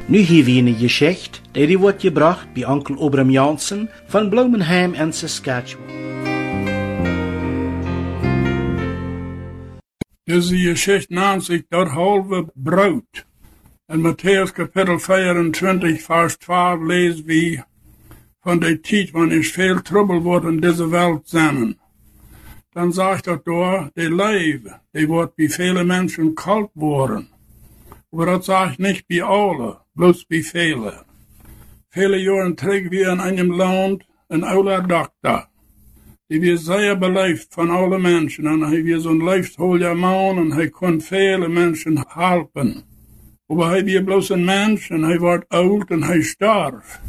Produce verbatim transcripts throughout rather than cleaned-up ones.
Nu hier wie eine Geschichte, die wordt gebracht bij Onkel Obram Jansen van Bloemenheim in Saskatchewan. Deze Geschichte nennt sich das halbe Brot. In Matthäus Kapitel vierundzwanzig, Vers zwölf lesen wir von der Zeit, wann es viel Trouble wird in dieser Welt sein. Dann sagt er da, die Leben, die wird bei vielen Menschen kalt worden. Aber das sagt nicht bei allen, bloß bei vielen. Viele Jahre trägt wir in einem Land ein alter Doktor, die wir sehr belebt von allen Menschen. Und er wir so ein lebensholiger Mann und er kann viele Menschen helfen. Aber er wir bloß ein Mensch und er wird alt und er starb.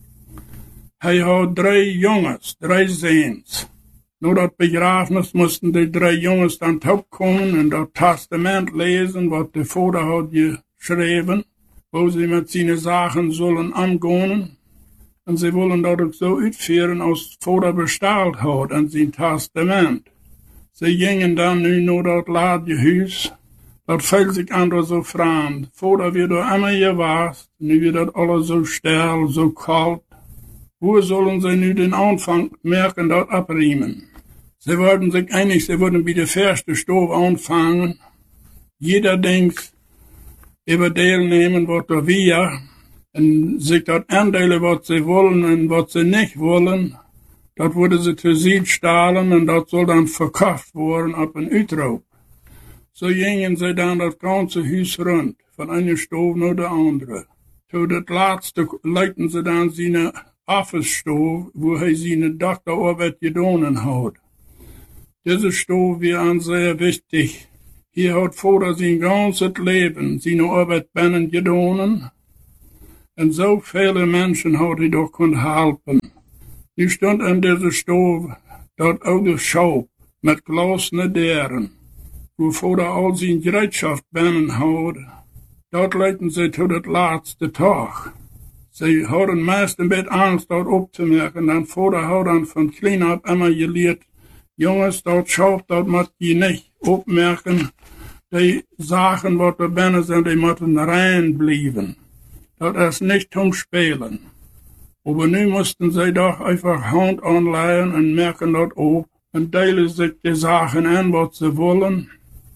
Er hat drei Jungs, drei Sehens. Nur das Begräbnis mussten die drei Jungs dann kommen und das Testament lesen, was der Vater hat geschrieben, wo sie mit seinen Sachen sollen angehen. Und sie wollen das auch so ausführen, als der Vater bestellt hat in sein Testament. Sie gingen dann nun nur das Ladehus. Das fällt sich andere so fremd. Vater wird da immer gewasst, nun wird das alles so still, so kalt. Wo sollen sie nun den Anfang merken, das abriemen? Sie wollten sich einig, sie würden bei der ersten Stufe anfangen. Jeder denkt, über teilnehmen, was er will, und sich das andelen, was sie wollen und was sie nicht wollen. Das würde sie zu sich stahlen und das soll dann verkauft worden ab ein Utrop. So gingen sie dann das ganze Haus rund, von einer Stufe nach der andere. Zu das letzte leiten sie dann seine Office-Stufe, wo er seine Doktorarbeit getan hat. Diese Stufe wäre sehr wichtig. Hier hat Vater sein ganzes Leben seine Arbeit bennen getan. Und so viele Menschen hat er doch können helfen. Nu stond in dieser Stufe dort oude Schaub mit glasene Dären, wo Vater all seine Gereitschaft bennen hat. Dort leiten sie zu das letzte Tag. Sie hadden meist ein bisschen Angst, dort aufzumerken. Dann Vater hat dann von klein ab immer gelehrt, Jungs, dort schaut, dort muss je nicht aufmerken. Die Sachen, was da binnen sind, die müssen rein bleiben. Das ist nicht zum Spielen. Aber nun mussten sie doch einfach Hand anleihen und merken dort auf und teilen sich die Sachen an, was sie wollen.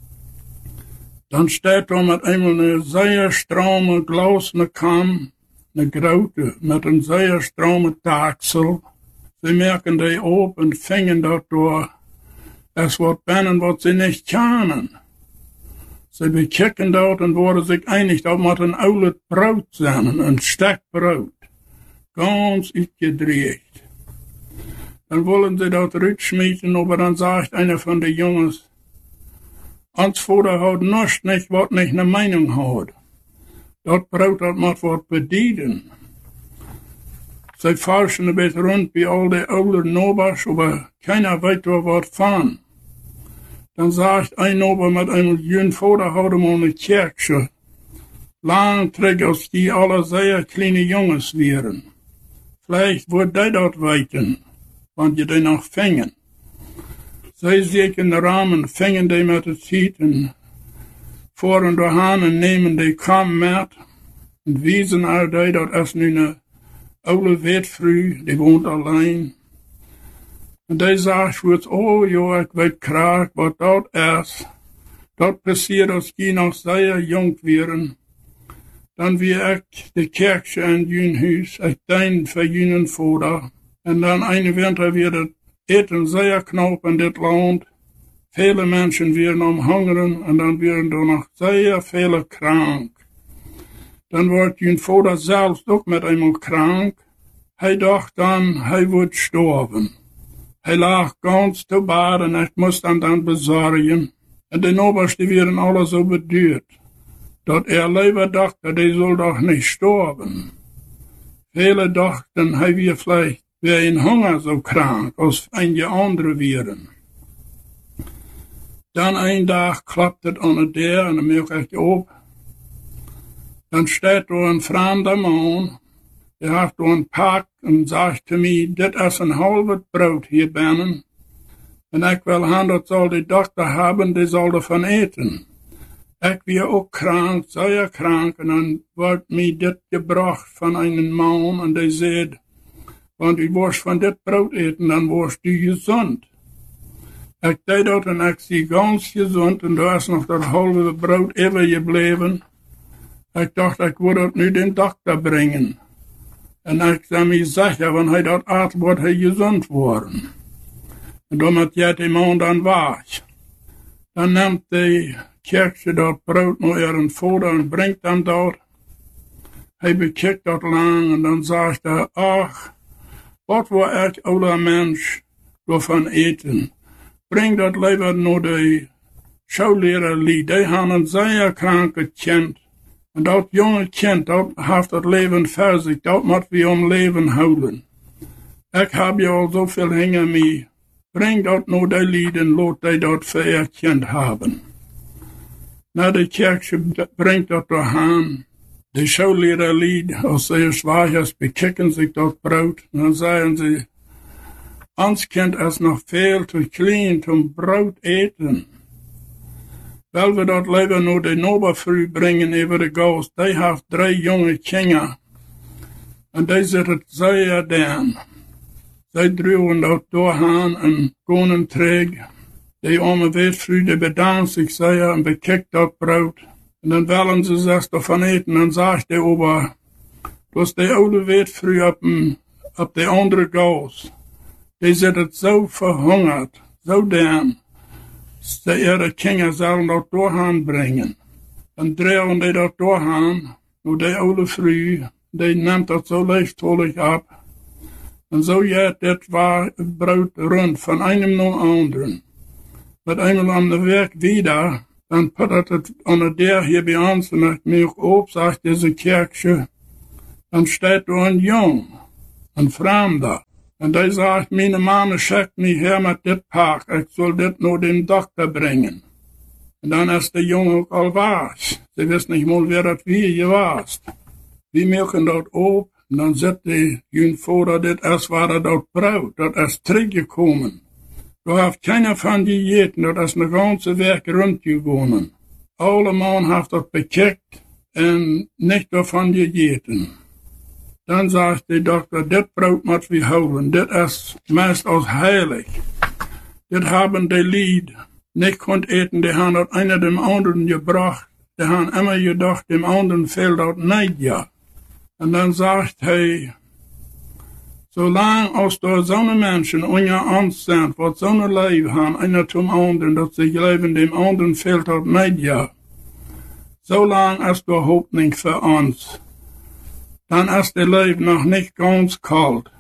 Dann steht da mit einmal eine sehr stramme, glasene Kamm, eine Graute mit einem sehr strammen Taxel. Sie merken die auf und fingen dort durch. Es wird binnen, was sie nicht kennen. Sie bekicken dort und wurden sich einig, da muss ein oudes Brot sein, ein Steckbrot. Ganz uitgedreht. Dann wollen sie dort rückschmieden, aber dann sagt einer von den Jungs, ans Vater hat nichts nicht, was nicht eine Meinung hat. Das Brot hat man was bedienen. Sie forschen ein bisschen rund wie all die alten Nobers, aber keiner weiß da was von. Dann sagt ein Nober mit einem jungen Vater hat ihm eine Kirche. Lang trägt aus die alle sehr kleine Jungs wären. Vielleicht wird die dort weiten, wenn die die noch fängen. Sie sich in den Rahmen, fängen die mit der Zeit und fahren dahin und nehmen die Kamm mit und wiesen all die, dort ist nun eine alte Wetfrau, die wohnt allein. Und die sagt, oh ja, ich weiß krank, was dort ist. Dort passiert, dass die noch sehr jung wären. Dann wie ich die Kirche in Jünhus, ich dein für jenen Vater. Und dann eine Winter wird das Eten sehr knapp in das Land. Viele Menschen werden am Hungern und dann werden da noch sehr viele krank. Dann wird jün Vater selbst auch mit einmal krank. Er dachte dann, er wird sterben. Er lag ganz zu Bad und ich muss dann dann besorgen. Und die Oberste werden alle so bedürt. Dat er lieber dachte, die soll doch nicht sterben. Viele dachten, er wäre vielleicht wäre in Hunger so krank, als einige andere wären. Dann ein Tag klappt es an der Tür und dann merke ich auf. Dann steht da ein fremder Mann, der hat da einen Pack und sagt zu mir, das ist ein halbes Brot hier binnen. Und ich will haben, das soll die Doktor haben, die soll davon eten. Ich war auch krank, sehr krank, und dann wird mir das gebracht von einem Mann, und der sagt, wenn du wirst von das Brot eten, dann wirst du gesund. Ich deed dat und ich sie ganz gesund, und da ist noch das halbe Brot übergeblieben. Ich dachte, ich würde das nu den Doktor bringen. Und ich sah mir sicher, wenn er das at, wird er gesund worden. Und damit geht die Mann dann weg. Dann nimmt die Kirche dat Brot naar ihren Vater und bringt dann dort. Hij bekijkt dat lang und dann sagt er, ach, wat wil ik oude mens davon eten? Bring dat lieber naar de Schullehrer, die haben een zeer kranke kind. En dat jonge kind, dat heeft het leven voor zich, dat moet we om leven houden. Ik heb je al zoveel hingen mee. Bring dat naar de lied en laat die dat voor ihr kind hebben. Na de Kirche bringt dat doorheen. De Schullehrer lied, als ze zwaar is, bekikken zich dat brood. En dan zeggen ze, ons kind is nog veel te klein om brood eten. Weil we dat liever naar de Noberfrüh brengen over de Gast. Die heeft drie jonge kinderen. En die zitten zeer dan. Zij druwen dat doorheen en gaan terug. Die arme Witfrüh, die bedankt sich sehr und bekickt das Brot. Und dann wollen sie sich davon eten. Dann sagt der Ober, dass die oude Witfrüh auf, auf die andere Gas, die sind so verhungert, so dern, dass die ihre Kinder sollen das durchhand bringen. Dann drehen die das durchhand, und die oude Früh, die nimmt das so leichtwohlig ab. Und so geht das Brot rund von einem zum anderen. Met eenmaal aan de werk wieder, dan puttert het onder der hier bij ons en ik mich op, sagt deze Kirche, dan steht er een jong, een vreemder. En die sagt, meine Mama schickt mich her met dit pak, ik zal dit naar den Doktor bringen. En dan is de jong ook al was. Ze wist niet mal, wer dat wie je was. Wir milken dat op, en dan zit de jong vader, dit is waar dat brood, dat is teruggekomen. Du hast keiner von die Jäten, das ist eine ganze Werk rundgegangen. Alle Mann hat das bekickt und nicht davon die Jäten. Dann sagt der Doktor, das Brot muss wir holen, das ist meist als heilig. Das haben die Lied nicht konnt eten, die haben das einer dem anderen gebracht. Die haben immer gedacht, dem anderen fehlt das nicht, ja. Und dann sagt er, zolang als er zo'n mensen onder ons zijn, wat zo'n leven hebben, einer zum anderen, dat ze leven dem anderen fehlt dat niet, ja. Zolang is er Hoffnung für uns. Dann ist der Leben noch nicht ganz kalt.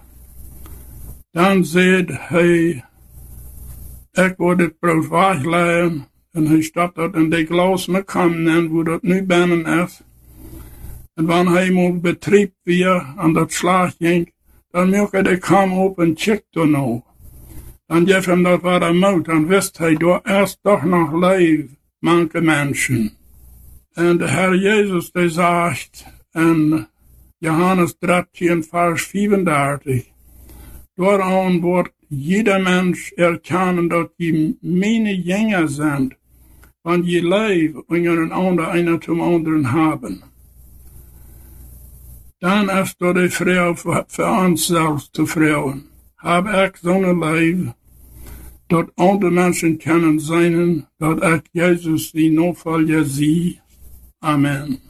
Dann sagt hij, ik wil dit brood wegleggen, en hij staat dat in die glasene kannen, wo dat nu binnen is. En wanneer hij moet betrieb weer aan dat slag ging, dan milke de kam op en checkt er nou. Dan geeft hem dat wat er moet, dan wist hij, door is toch nog leven, manche mensen. En de Herr Jezus, die zegt in Johannes dertien, vers vierendertig, daaraan wordt jeder mens erkennen dat je meine Jünger sind, want je leven ondereinander einer zum anderen haben. Dan is door de vrouw voor ons zelfs te vrouwen. Heb ik zo'n leven, dat andere mensen kunnen zijn, dat ik Jezus die noodvallen zie. Amen.